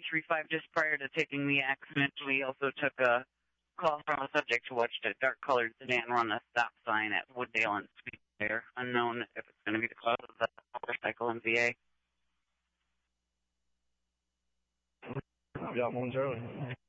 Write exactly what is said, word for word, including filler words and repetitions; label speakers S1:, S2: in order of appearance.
S1: three five, just prior to taking the accident, we also took a call from a subject who watched a dark-colored sedan run a stop sign at Wooddale and Sweet there. Unknown if it's going to be the cause of the motorcycle in V A.
S2: Yeah, momentarily.